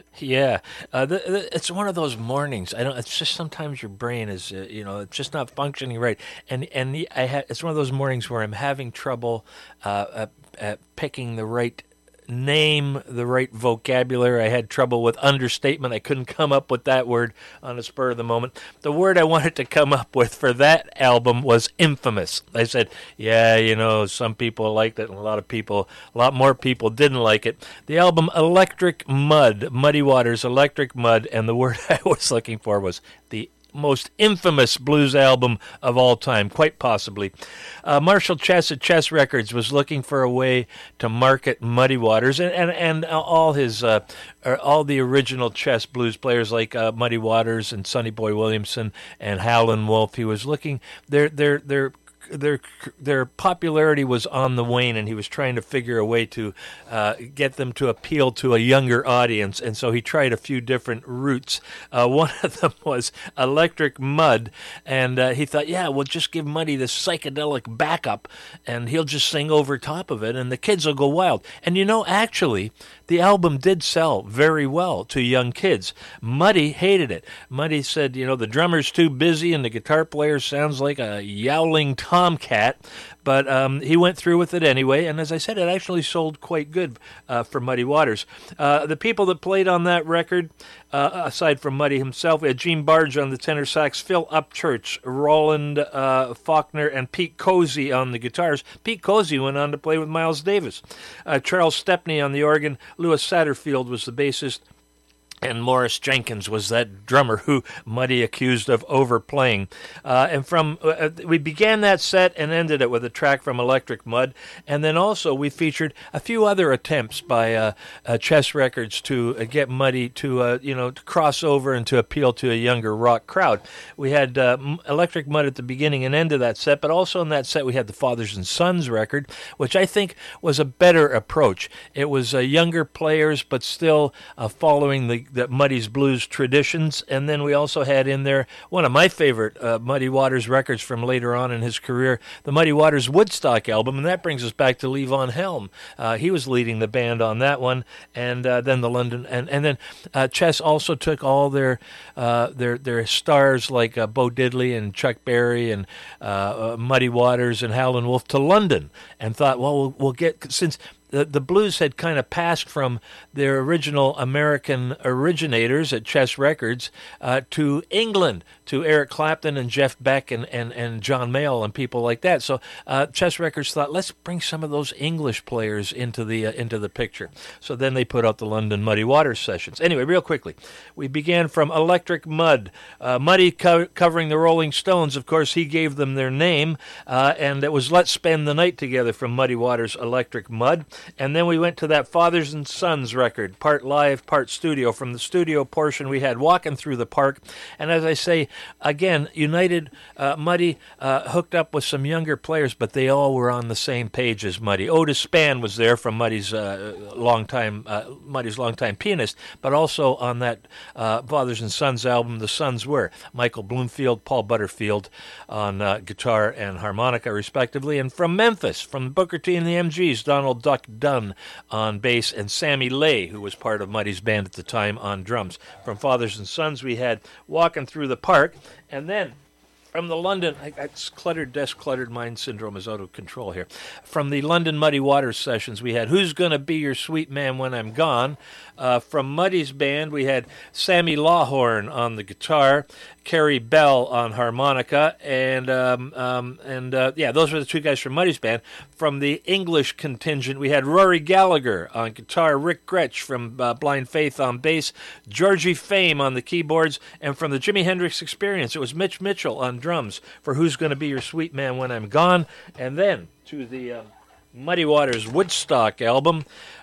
Yeah, it's one of those mornings. I don't. It's just sometimes your brain is, it's just not functioning right. It's one of those mornings where I'm having trouble picking the right name, the right vocabulary. I had trouble with understatement. I couldn't come up with that word on the spur of the moment. The word I wanted to come up with for that album was infamous. I said, yeah, some people liked it and a lot more people didn't like it. The album Electric Mud, Muddy Waters Electric Mud, and the word I was looking for was the most infamous blues album of all time, quite possibly. Marshall Chess at Chess Records was looking for a way to market Muddy Waters, and all all the original Chess blues players like Muddy Waters and Sonny Boy Williamson and Howlin' Wolf. He was looking their popularity was on the wane, and he was trying to figure a way to get them to appeal to a younger audience. And so he tried a few different routes. One of them was Electric Mud, and he thought, yeah, we'll just give Muddy this psychedelic backup, and he'll just sing over top of it, and the kids will go wild. And actually, the album did sell very well to young kids. Muddy hated it. Muddy said, the drummer's too busy and the guitar player sounds like a yowling tomcat. But he went through with it anyway, and as I said, it actually sold quite good for Muddy Waters. The people that played on that record, aside from Muddy himself, we had Gene Barge on the tenor sax, Phil Upchurch, Roland Faulkner, and Pete Cozy on the guitars. Pete Cozy went on to play with Miles Davis. Charles Stepney on the organ, Louis Satterfield was the bassist, and Morris Jenkins was that drummer who Muddy accused of overplaying. We began that set and ended it with a track from Electric Mud, and then also we featured a few other attempts by Chess Records to get Muddy to cross over and to appeal to a younger rock crowd. We had Electric Mud at the beginning and end of that set, but also in that set we had the Fathers and Sons record, which I think was a better approach. It was younger players, but still following the Muddy's blues traditions. And then we also had in there one of my favorite Muddy Waters records from later on in his career, the Muddy Waters Woodstock album, and that brings us back to Levon Helm. He was leading the band on that one, and then the London, and then Chess also took all their stars like Bo Diddley and Chuck Berry and Muddy Waters and Howlin' Wolf to London, and thought, well, we'll get, since the blues had kind of passed from their original American originators at Chess Records to England, to Eric Clapton and Jeff Beck and John Mayall and people like that. So Chess Records thought, let's bring some of those English players into the picture. So then they put out the London Muddy Waters sessions. Anyway, real quickly, we began from Electric Mud. Muddy covering the Rolling Stones. Of course, he gave them their name, and it was Let's Spend the Night Together from Muddy Waters' Electric Mud. And then we went to that Fathers and Sons record, part live, part studio. From the studio portion, we had Walking Through the Park. And as I say, again, United, Muddy hooked up with some younger players, but they all were on the same page as Muddy. Otis Spann was there from Muddy's longtime pianist, but also on that Fathers and Sons album, the Sons were Michael Bloomfield, Paul Butterfield on guitar and harmonica, respectively. And from Memphis, from Booker T and the MGs, Donald Duck Dunn on bass, and Sammy Lay, who was part of Muddy's band at the time, on drums. From Fathers and Sons, we had Walking Through the Park, and then from the London, cluttered desk, cluttered mind syndrome is out of control here. From the London Muddy Waters sessions, we had Who's Gonna Be Your Sweet Man When I'm Gone. From Muddy's band, we had Sammy Lawhorn on the guitar, Kerry Bell on harmonica, and those were the two guys from Muddy's band. From the English contingent, we had Rory Gallagher on guitar, Rick Gretsch from Blind Faith on bass, Georgie Fame on the keyboards, and from the Jimi Hendrix Experience, it was Mitch Mitchell on drums for Who's Gonna Be Your Sweet Man When I'm Gone. And then to the Muddy Waters Woodstock album,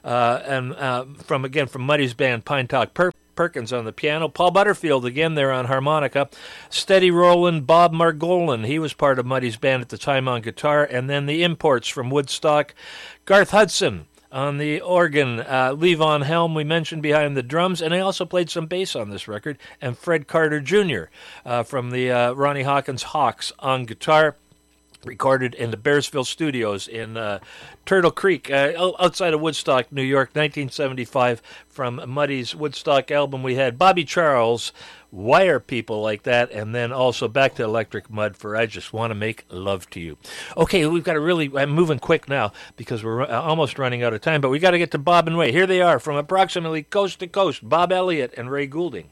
from Muddy's band, Pine Top Perkins on the piano, Paul Butterfield again there on harmonica, steady rolling Bob Margolin, he was part of Muddy's band at the time on guitar, and then the imports from Woodstock, Garth Hudson on the organ, Levon Helm we mentioned behind the drums, and I also played some bass on this record, and Fred Carter Jr. From the Ronnie Hawkins Hawks on guitar. recorded in the Bearsville Studios in Turtle Creek, outside of Woodstock, New York, 1975. From Muddy's Woodstock album, we had Bobby Charles, Wire People Like That, and then also back to Electric Mud for I Just Want to Make Love to You. Okay, we've got to really, I'm moving quick now because we're almost running out of time, but we got to get to Bob and Ray. Here they are from approximately coast to coast, Bob Elliott and Ray Goulding.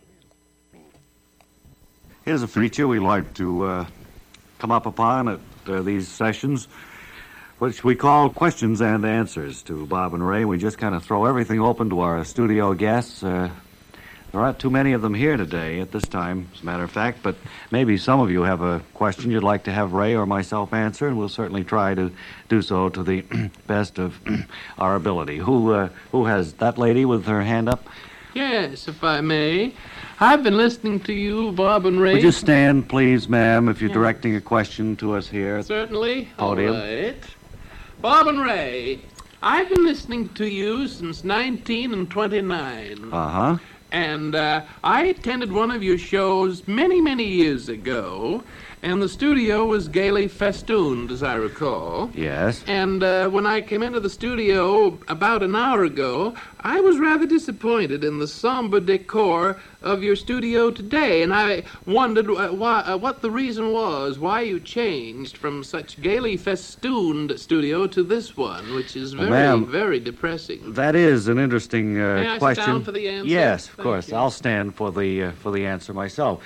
Here's a feature we like to come up upon at these sessions, which we call questions and answers to Bob and Ray. We just kind of throw everything open to our studio guests. There aren't too many of them here today at this time, as a matter of fact, but maybe some of you have a question you'd like to have Ray or myself answer, and we'll certainly try to do so to the best of our ability. Who has that lady with her hand up? Yes, if I may. I've been listening to you, Bob and Ray. Would you stand, please, ma'am, if you're directing a question to us here? Certainly. Podium. All right. Bob and Ray, I've been listening to you since 19 and 29. Uh-huh. And I attended one of your shows many, many years ago, and the studio was gaily festooned, as I recall. Yes. And when I came into the studio about an hour ago, I was rather disappointed in the somber decor of your studio today, and I wondered what the reason was, why you changed from such gaily festooned studio to this one, which is very, very depressing. That is an interesting May I question. sit down for the answer? Yes, of Thank course. you. I'll stand for the answer myself.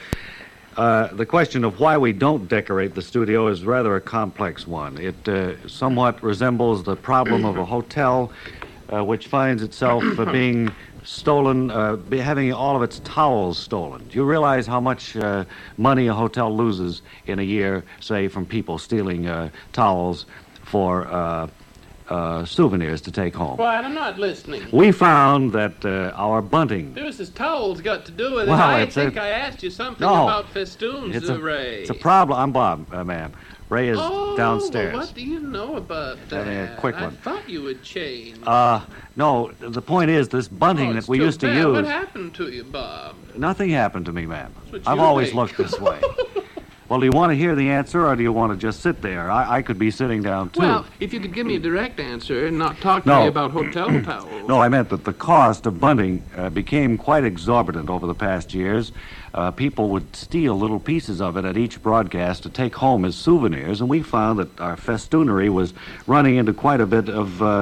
The question of why we don't decorate the studio is rather a complex one. It somewhat resembles the problem of a hotel which finds itself being stolen, having all of its towels stolen. Do you realize how much money a hotel loses in a year, say, from people stealing towels for souvenirs to take home? Quiet, I'm not listening. We found that our bunting... There's this towels got to do with it. Well, I think I asked you something about festoons, Ray. It's a problem. I'm Bob, ma'am. Ray is downstairs. Well, what do you know about that? A quick one. I thought you would change. No, the point is this bunting that we used to use... What happened to you, Bob? Nothing happened to me, ma'am. I've always looked this way. Well, do you want to hear the answer, or do you want to just sit there? I could be sitting down, too. Well, if you could give me a direct answer and not talk to me about hotel towels. No, I meant that the cost of bunting became quite exorbitant over the past years. People would steal little pieces of it at each broadcast to take home as souvenirs, and we found that our festoonery was running into quite a bit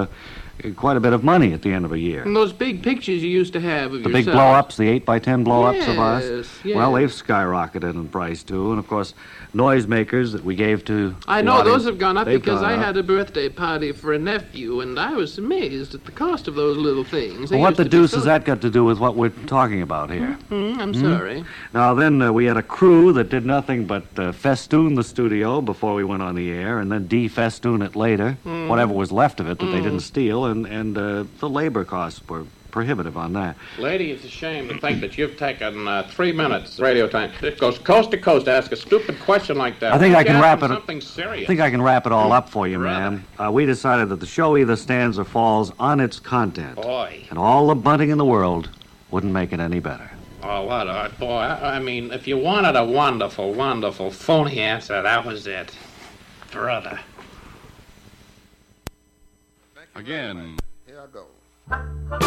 of money at the end of a year. And those big pictures you used to have of the yourself. big blow-ups, the 8x10 blow-ups of us. Yes. Well, they've skyrocketed in price, too. And, of course, noisemakers that we gave to I the know audience, those have gone up because gone I up. had a birthday party for a nephew, and I was amazed at the cost of those little things. They Well, what used the to be deuce so- has that got to do with what we're talking about here? I'm sorry. Now, then we had a crew that did nothing but festoon the studio before we went on the air, and then defestoon it later, whatever was left of it that they didn't steal, and the labor costs were prohibitive on that. Lady, it's a shame to think that you've taken 3 minutes radio time. It goes coast to coast to ask a stupid question like that. I think I can wrap it. Something serious. I think I can wrap it all up for you, Rather. ma'am. We decided that the show either stands or falls on its content, Boy. and all the bunting in the world wouldn't make it any better. Oh, what a boy. I mean, if you wanted a wonderful, wonderful phony answer, that was it. Brother. Again. Here I go.